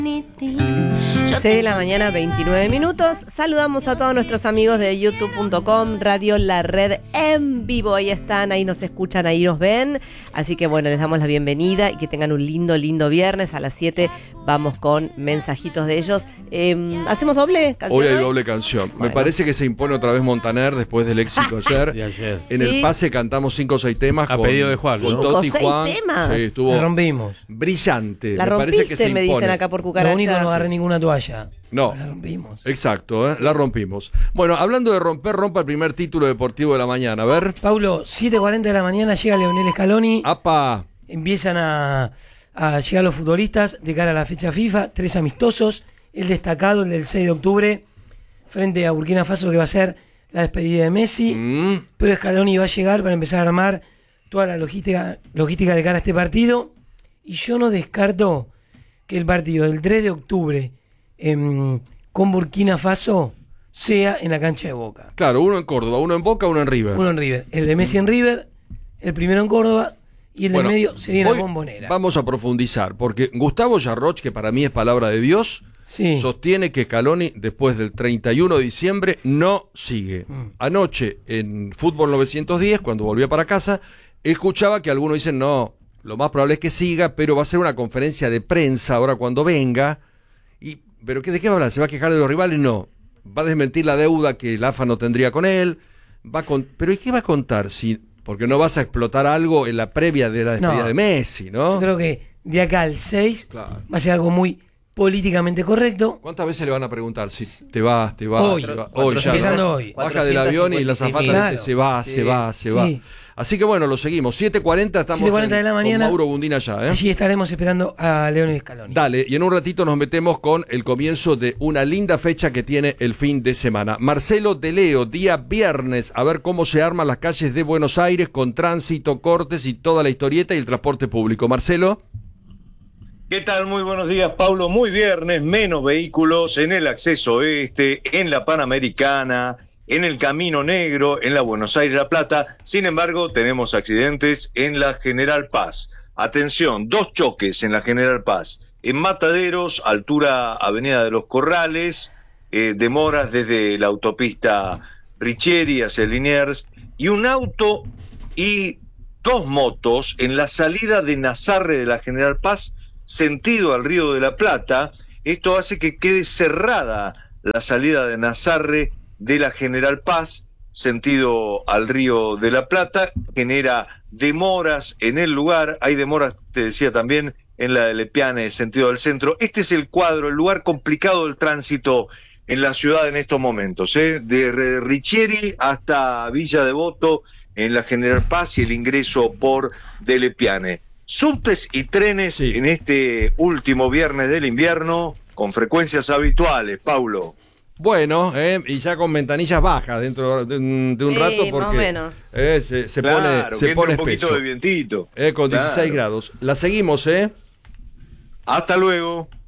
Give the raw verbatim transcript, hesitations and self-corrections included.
seis de la mañana, veintinueve minutos. Saludamos a todos nuestros amigos de youtube punto com, Radio La Red en vivo. Ahí están, ahí nos escuchan, ahí nos ven. Así que bueno, les damos la bienvenida y que tengan un lindo, lindo viernes. A las siete vamos con mensajitos de ellos. Eh, ¿Hacemos doble canción? Hoy hay doble canción. Bueno. Me parece que se impone otra vez Montaner después del éxito ayer. De ayer. En ¿Sí? el pase cantamos cinco o seis temas. A con, pedido de Juan, con ¿no? Toti ¿Seis Juan. temas? Sí, estuvo La rompimos. brillante. La me rompiste, parece que se me impone. dicen acá por cucaracha. Lo único no agarré ninguna toalla. No. La rompimos. Exacto, ¿eh? La rompimos. Bueno, hablando de romper, rompa el primer título deportivo de la mañana. A ver. Paulo, siete cuarenta de la mañana llega Leonel Scaloni. ¡Apa! Empiezan a, a llegar los futbolistas de cara a la fecha FIFA. Tres amistosos. El destacado, el del seis de octubre, frente a Burkina Faso, que va a ser la despedida de Messi. Mm. Pero Scaloni va a llegar para empezar a armar toda la logística, logística de cara a este partido. Y yo no descarto que el partido del tres de octubre eh, con Burkina Faso sea en la cancha de Boca. Claro, uno en Córdoba, uno en Boca, uno en River. Uno en River. El de Messi en River, el primero en Córdoba y el Bueno, del medio sería en la hoy Bombonera. Vamos a profundizar, porque Gustavo Yarroch, que para mí es palabra de Dios, Sí. sostiene que Scaloni, después del treinta y uno de diciembre, no sigue. Mm. Anoche, en Fútbol novecientos diez, cuando volvía para casa, escuchaba que algunos dicen, no, lo más probable es que siga, pero va a ser una conferencia de prensa ahora cuando venga. Y, ¿pero qué, de qué va a hablar? ¿Se va a quejar de los rivales? No. Va a desmentir la deuda que el A F A no tendría con él. Va a con... ¿Pero y qué va a contar? Si... Porque no vas a explotar algo en la previa de la despedida No. de Messi, ¿no? Yo creo que de acá al seis Claro. va a ser algo muy políticamente correcto. ¿Cuántas veces le van a preguntar si te vas, te vas? Hoy. te vas? Hoy ya, empezando ¿no? hoy. Baja del avión y la azafata Claro. dice se va, Sí. se va, se va. Sí. Así que bueno, lo seguimos. siete cuarenta estamos siete cuarenta de la en- mañana. con Mauro Gundín allá, ¿eh? Allí estaremos esperando a Leonel Scaloni. Dale, y en un ratito nos metemos con el comienzo de una linda fecha que tiene el fin de semana. Marcelo de Leo, día viernes, a ver cómo se arman las calles de Buenos Aires con tránsito, cortes y toda la historieta y el transporte público. Marcelo. ¿Qué tal? Muy buenos días, Pablo. Muy viernes, menos vehículos en el acceso oeste, en la Panamericana, en el Camino Negro, en la Buenos Aires-La Plata. Sin embargo, tenemos accidentes en la General Paz. Atención, dos choques en la General Paz. En Mataderos, altura Avenida de los Corrales, eh, demoras desde la autopista Richieri hacia Liniers, y un auto y dos motos en la salida de Nazarre de la General Paz, sentido al Río de la Plata. Esto hace que quede cerrada la salida de Nazarre de la General Paz, sentido al Río de la Plata, genera demoras en el lugar. Hay demoras, te decía también, en la de Lepiane, sentido del centro. Este es el cuadro, el lugar complicado del tránsito en la ciudad en estos momentos, ¿eh? De Richieri hasta Villa Devoto en la General Paz y el ingreso por de Lepiane. Subtes y trenes Sí. en este último viernes del invierno con frecuencias habituales, Paulo. Bueno, eh, y ya con ventanillas bajas dentro de un, de un Sí, rato más o porque menos. eh, se, se Claro, pone, que se entre pone un poquito espeso. de vientito. Eh, con dieciséis Claro. grados. La seguimos, ¿eh? Hasta luego.